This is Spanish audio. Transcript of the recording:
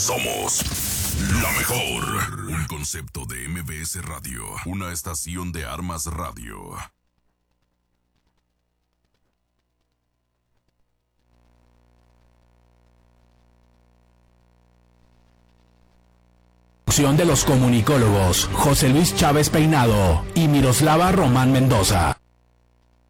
Somos la mejor. Un concepto de MBS Radio. Una estación de Armas Radio. De los comunicólogos José Luis Chávez Peinado y Miroslava Román Mendoza.